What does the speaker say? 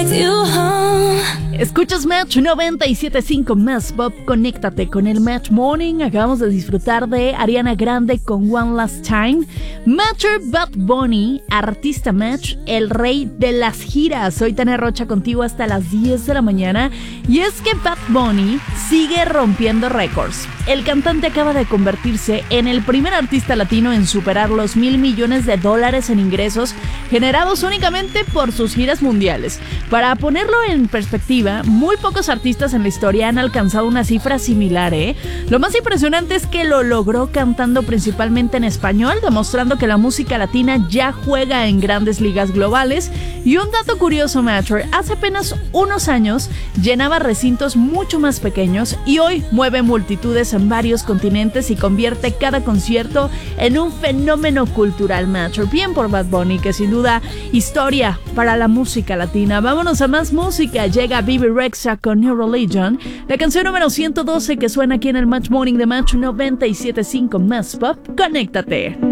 take you home. Escuchas Match 97.5 Más Pop, conéctate con el Match Morning. Acabamos de disfrutar de Ariana Grande con One Last Time. Matcher Bad Bunny, artista Match, el rey de las giras. Soy Tania Rocha contigo hasta las 10 de la mañana. Y es que Bad Bunny sigue rompiendo récords. El cantante acaba de convertirse en el primer artista latino en superar los $1,000 millones en ingresos generados únicamente por sus giras mundiales. Para ponerlo en perspectiva, muy pocos artistas en la historia han alcanzado una cifra similar, ¿eh? Lo más impresionante es que lo logró cantando principalmente en español, demostrando que la música latina ya juega en grandes ligas globales. Y un dato curioso, Matcher, hace apenas unos años llenaba recintos mucho más pequeños y hoy mueve multitudes en varios continentes y convierte cada concierto en un fenómeno cultural, Matcher. Bien por Bad Bunny, que sin duda historia para la música latina. Vámonos a más música. Llega Bebe Rexha con New Religion, la canción número 112 que suena aquí en el Match Morning de Match 97.5 Más Pop. Conéctate.